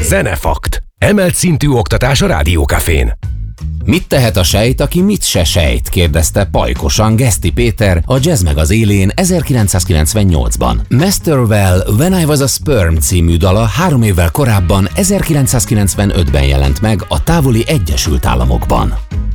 Zenefakt. Emelt szintű oktatás a Rádiókafén. Mit tehet a sejt, aki mit se sejt? Kérdezte pajkosan Geszti Péter a Jazz meg az élén 1998-ban. Masterwell When I Was a Sperm című dala 3 évvel korábban 1995-ben jelent meg a távoli Egyesült Államokban.